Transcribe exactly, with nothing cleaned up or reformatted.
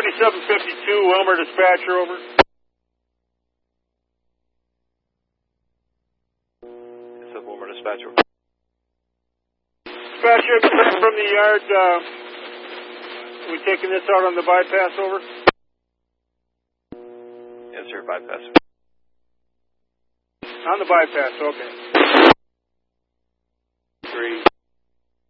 seventy-seven fifty-two, Wilmer dispatcher, over. It's a Wilmer dispatcher. Dispatcher, from the yard, uh, we taking this out on the bypass, over? Yes, sir, bypass. On the bypass, okay. Three.